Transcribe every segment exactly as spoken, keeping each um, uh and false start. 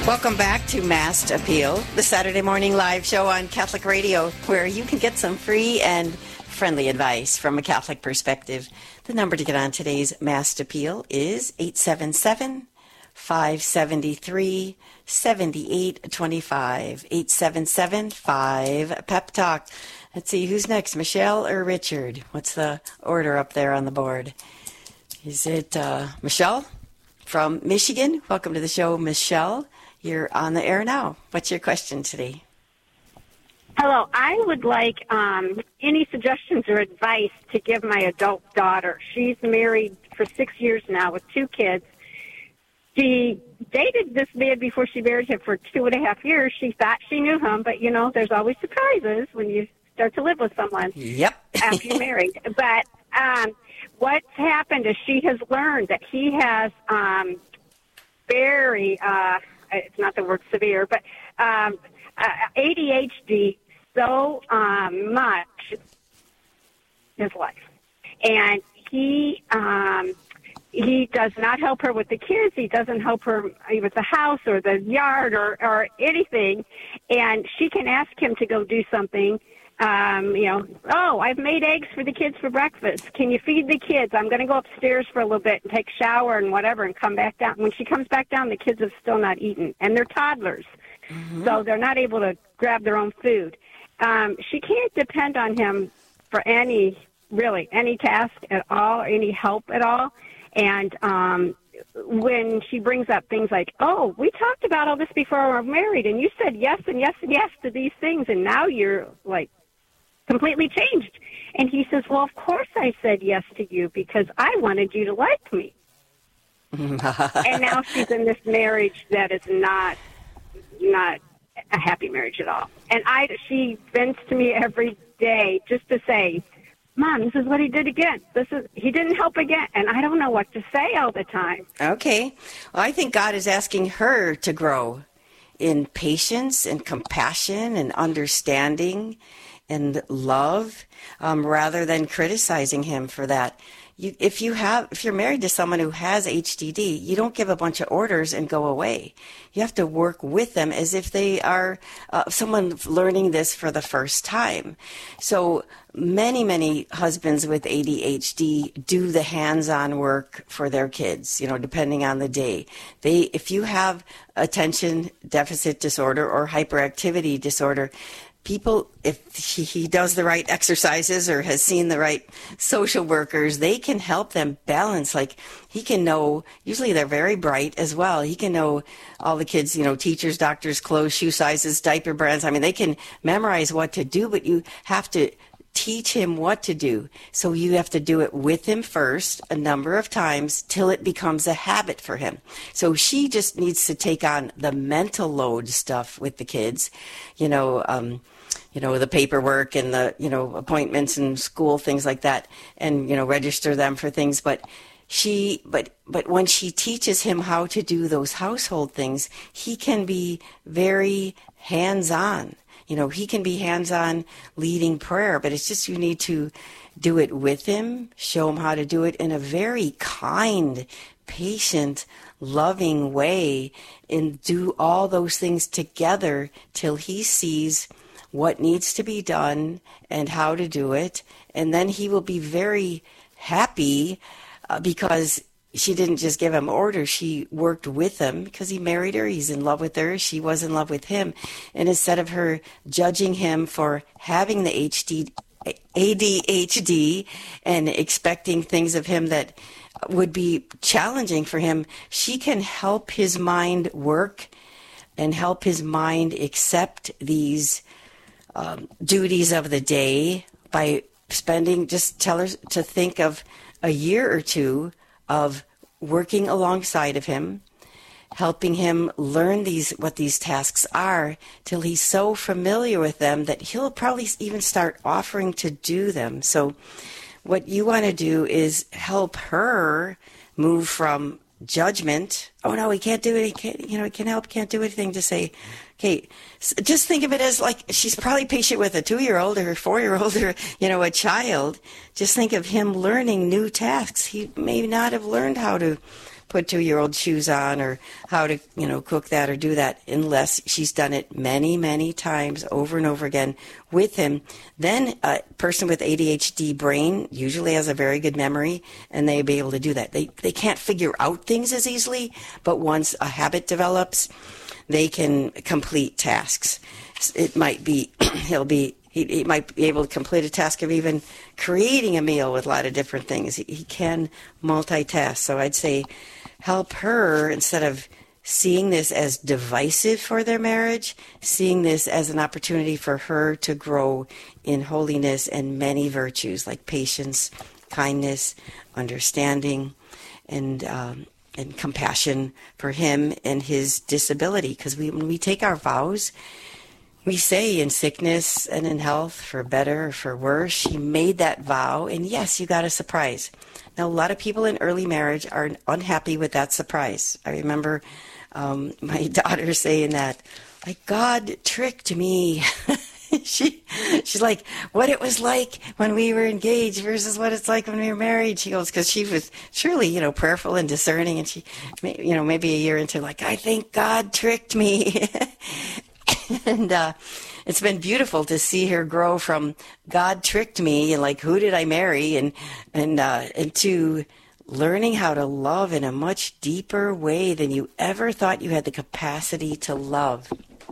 Welcome back to Mast Appeal, the Saturday morning live show on Catholic Radio, where you can get some free and friendly advice from a Catholic perspective. The number to get on today's Mast Appeal is eight seven seven, five seven three, seven eight two five, eight seven seven, five, Pep Talk. Let's see, who's next, Michelle or Richard? What's the order up there on the board? Is it uh, Michelle from Michigan? Welcome to the show, Michelle. You're on the air now. What's your question today? Hello. I would like um, any suggestions or advice to give my adult daughter. She's married for six years now with two kids. She dated this man before she married him for two and a half years. She thought she knew him, but, you know, there's always surprises when you start to live with someone. Yep. After you're married. But um, what's happened is she has learned that he has um, very... Uh, it's not the word severe, but um, uh, A D H D so um, much in his life. And he um, he does not help her with the kids. He doesn't help her with the house or the yard or, or anything. And she can ask him to go do something. Um, you know, oh, I've made eggs for the kids for breakfast. Can you feed the kids? I'm going to go upstairs for a little bit and take a shower and whatever and come back down. When she comes back down, the kids have still not eaten, and they're toddlers, mm-hmm. so they're not able to grab their own food. Um, she can't depend on him for any, really, any task at all, any help at all. And um, when she brings up things like, oh, we talked about all this before we were married, and you said yes and yes and yes to these things, and now you're like, completely changed. And he says, well, of course I said yes to you because I wanted you to like me. And now she's in this marriage that is not not a happy marriage at all. And I, she vents to me every day just to say, Mom, this is what he did again. This is he didn't help again. And I don't know what to say all the time. Okay. Well, I think God is asking her to grow in patience and compassion and understanding and love, um, rather than criticizing him for that. You, if you have, if you're married to someone who has H D D, you don't give a bunch of orders and go away. You have to work with them as if they are uh, someone learning this for the first time. So many, many husbands with A D H D do the hands-on work for their kids, you know, depending on the day. They, if you have attention deficit disorder or hyperactivity disorder, people, if he, he does the right exercises or has seen the right social workers, they can help them balance. Like he can know, usually they're very bright as well. He can know all the kids, you know, teachers, doctors, clothes, shoe sizes, diaper brands. I mean, they can memorize what to do, but you have to teach him what to do. So you have to do it with him first a number of times till it becomes a habit for him. So she just needs to take on the mental load stuff with the kids, you know, um, you know, the paperwork and the, you know, appointments and school, things like that, and, you know, register them for things. But she, but, but when she teaches him how to do those household things, he can be very hands-on. You know, he can be hands-on leading prayer, but it's just you need to do it with him, show him how to do it in a very kind, patient, loving way, and do all those things together till he sees what needs to be done and how to do it. And then he will be very happy uh, because she didn't just give him orders. She worked with him because he married her. He's in love with her. She was in love with him. And instead of her judging him for having the H D, A D H D and expecting things of him that would be challenging for him, she can help his mind work and help his mind accept these um, duties of the day by spending, just tell her to think of a year or two of working alongside of him, helping him learn these what these tasks are till he's so familiar with them that he'll probably even start offering to do them. So what you want to do is help her move from judgment, oh no, he can't do it, he can't, you know, he can help, can't do anything, to say, okay, just think of it as like she's probably patient with a two-year-old or a four-year-old or, you know, a child. Just think of him learning new tasks. He may not have learned how to put two-year-old shoes on or how to, you know, cook that or do that unless she's done it many, many times over and over again with him. Then a person with A D H D brain usually has a very good memory, and they'll be able to do that. They they can't figure out things as easily, but once a habit develops, they can complete tasks. It might be, he'll be, he, he might be able to complete a task of even creating a meal with a lot of different things. He, he can multitask. So I'd say help her, instead of seeing this as divisive for their marriage, seeing this as an opportunity for her to grow in holiness and many virtues like patience, kindness, understanding, and um, and compassion for him and his disability. Because we, when we take our vows, we say in sickness and in health, for better or for worse, she made that vow, and yes, you got a surprise. Now, a lot of people in early marriage are unhappy with that surprise. I remember um, my daughter saying that, like, God tricked me. she, she's like, what it was like when we were engaged versus what it's like when we were married. She goes, because she was truly, you know, prayerful and discerning, and she, you know, maybe a year into, like, I think God tricked me. And uh, it's been beautiful to see her grow from God tricked me and like, who did I marry? And and uh, and to learning how to love in a much deeper way than you ever thought you had the capacity to love.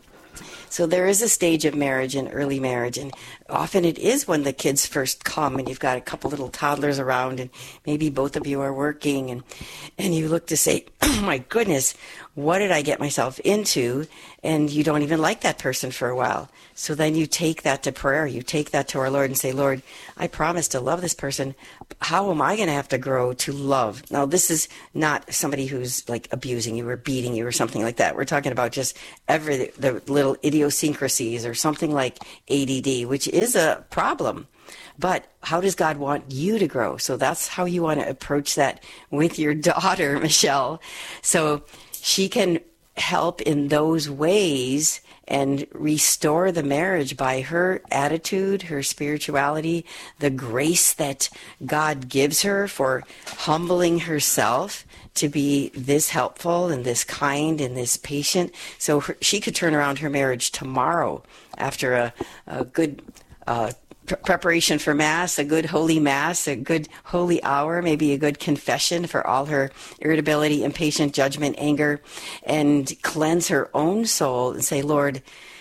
So there is a stage of marriage in early marriage, and often it is when the kids first come and you've got a couple little toddlers around and maybe both of you are working, and, and you look to say, oh my goodness, what did I get myself into? And you don't even like that person for a while. So then you take that to prayer. You take that to our Lord and say, Lord, I promise to love this person. How am I going to have to grow to love? Now, this is not somebody who's like abusing you or beating you or something like that. We're talking about just every the little idiosyncrasies or something like A D D, which is a problem. But how does God want you to grow? So that's how you want to approach that with your daughter, Michelle. So she can help in those ways and restore the marriage by her attitude, her spirituality, the grace that God gives her for humbling herself to be this helpful and this kind and this patient. So her, she could turn around her marriage tomorrow after a, a good uh, preparation for Mass, a good holy Mass, a good holy hour, maybe a good confession for all her irritability, impatient, judgment, anger, and cleanse her own soul and say, Lord,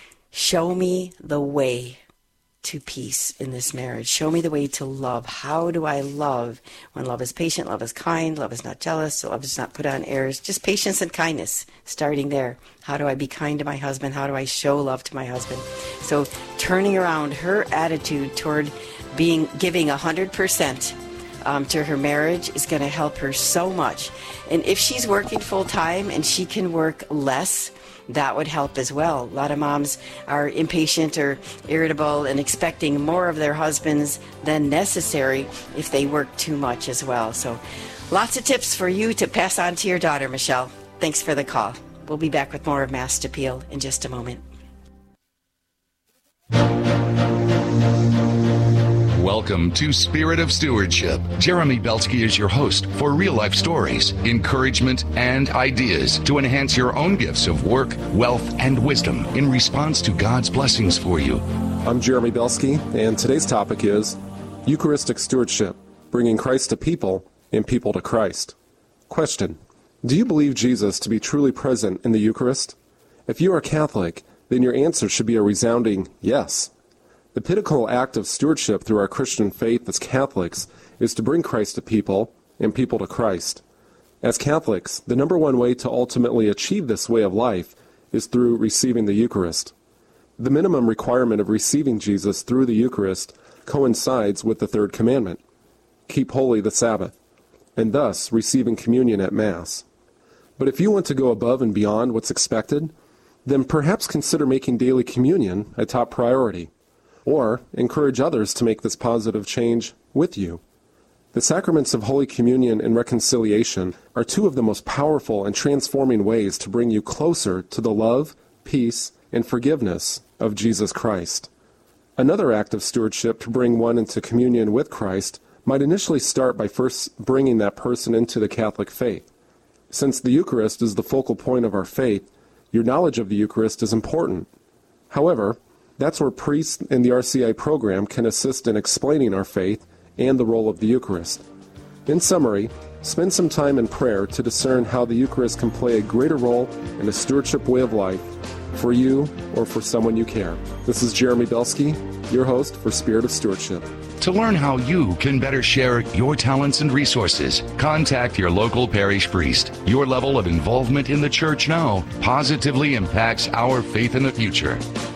show me the way to peace in this marriage. Show me the way to love. How do I love when love is patient, love is kind, love is not jealous, love is not put on airs, just patience and kindness, starting there. How do I be kind to my husband? How do I show love to my husband? So turning around her attitude toward being giving one hundred percent um, to her marriage is going to help her so much. And if she's working full time and she can work less, that would help as well. A lot of moms are impatient or irritable and expecting more of their husbands than necessary if they work too much as well. So lots of tips for you to pass on to your daughter, Michelle. Thanks for the call. We'll be back with more of Mass Appeal in just a moment. Welcome to Spirit of Stewardship. Jeremy Belsky is your host for real-life stories, encouragement, and ideas to enhance your own gifts of work, wealth, and wisdom in response to God's blessings for you. I'm Jeremy Belsky, and today's topic is Eucharistic Stewardship, bringing Christ to people and people to Christ. Question: do you believe Jesus to be truly present in the Eucharist? If you are Catholic, then your answer should be a resounding yes. The pinnacle act of stewardship through our Christian faith as Catholics is to bring Christ to people and people to Christ. As Catholics, the number one way to ultimately achieve this way of life is through receiving the Eucharist. The minimum requirement of receiving Jesus through the Eucharist coincides with the third commandment, keep holy the Sabbath, and thus receiving communion at Mass. But if you want to go above and beyond what's expected, then perhaps consider making daily communion a top priority, or encourage others to make this positive change with you. The sacraments of Holy Communion and reconciliation are two of the most powerful and transforming ways to bring you closer to the love, peace, and forgiveness of Jesus Christ. Another act of stewardship to bring one into communion with Christ might initially start by first bringing that person into the Catholic faith. Since the Eucharist is the focal point of our faith, your knowledge of the Eucharist is important. However, that's where priests in the R C I program can assist in explaining our faith and the role of the Eucharist. In summary, spend some time in prayer to discern how the Eucharist can play a greater role in a stewardship way of life for you or for someone you care. This is Jeremy Belsky, your host for Spirit of Stewardship. To learn how you can better share your talents and resources, contact your local parish priest. Your level of involvement in the church now positively impacts our faith in the future.